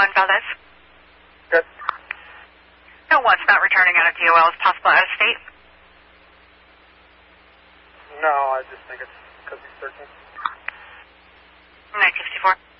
1 Valdez. Good. No, one's not returning out of DOL. Is possible out of state? No, I just think it's because he's searching. 964.